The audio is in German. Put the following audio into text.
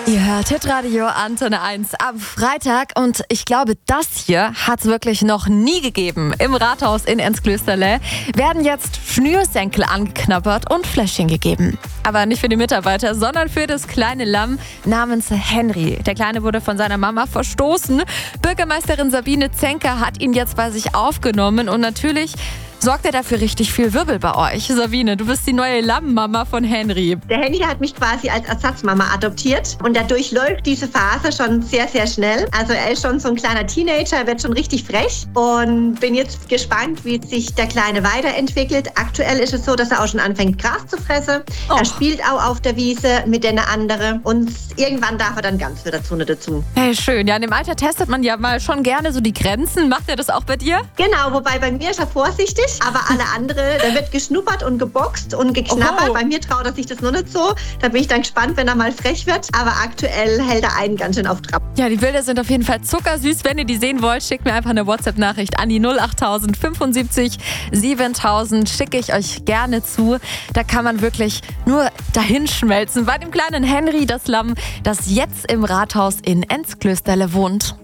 Ihr hört Hitradio Antenne 1 am Freitag und ich glaube, das hier hat es wirklich noch nie gegeben. Im Rathaus in Enzklösterle werden jetzt Schnürsenkel angeknabbert und Fläschchen gegeben. Aber nicht für die Mitarbeiter, sondern für das kleine Lamm namens Henry. Der Kleine wurde von seiner Mama verstoßen. Bürgermeisterin Sabine Zenker hat ihn jetzt bei sich aufgenommen und natürlich sorgt er dafür richtig viel Wirbel bei euch. Sabine, du bist die neue Lammmama von Henry. Der Henry hat mich quasi als Ersatzmama adoptiert und er durchläuft diese Phase schon sehr, sehr schnell. Also er ist schon so ein kleiner Teenager, er wird schon richtig frech und bin jetzt gespannt, wie sich der Kleine weiterentwickelt. Aktuell ist es so, dass er auch schon anfängt, Gras zu fressen. Oh. Er spielt auch auf der Wiese mit den anderen und irgendwann darf er dann ganz wieder dazu. Hey, schön. Ja, in dem Alter testet man ja mal schon gerne so die Grenzen. Macht er das auch bei dir? Genau, wobei bei mir ist er vorsichtig. Aber alle andere, da wird geschnuppert und geboxt und geknabbert. Oh. Bei mir traut er sich das noch nicht so. Da bin ich dann gespannt, wenn er mal frech wird. Aber aktuell hält er einen ganz schön auf Trab. Ja, die Bilder sind auf jeden Fall zuckersüß. Wenn ihr die sehen wollt, schickt mir einfach eine WhatsApp-Nachricht an die 08000 75 7000. Schicke ich euch gerne zu. Da kann man wirklich nur dahin schmelzen. Bei dem kleinen Henry, das Lamm, das jetzt im Rathaus in Enzklösterle wohnt.